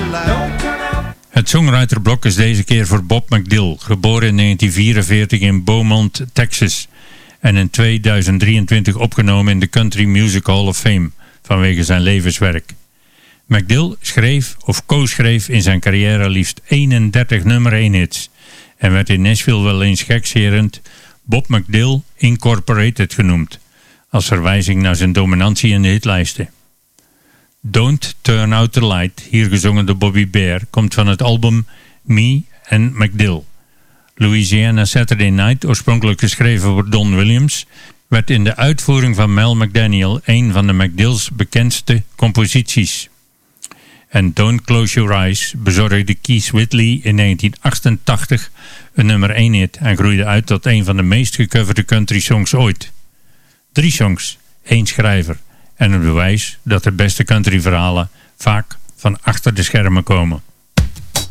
Het songwriterblok is deze keer voor Bob McDill, geboren in 1944 in Beaumont, Texas en in 2023 opgenomen in de Country Music Hall of Fame vanwege zijn levenswerk. McDill schreef of co-schreef in zijn carrière liefst 31 nummer 1 hits en werd in Nashville wel eens gekscherend Bob McDill Incorporated genoemd, als verwijzing naar zijn dominantie in de hitlijsten. Don't Turn Out the Light, hier gezongen door Bobby Bare, komt van het album Me and McDill. Louisiana Saturday Night, oorspronkelijk geschreven door Don Williams, werd in de uitvoering van Mel McDaniel een van de McDill's bekendste composities. En Don't Close Your Eyes bezorgde Keith Whitley in 1988 een nummer 1 hit en groeide uit tot een van de meest gecoverde country songs ooit. 3 songs, 1 schrijver en een bewijs dat de beste country verhalen vaak van achter de schermen komen.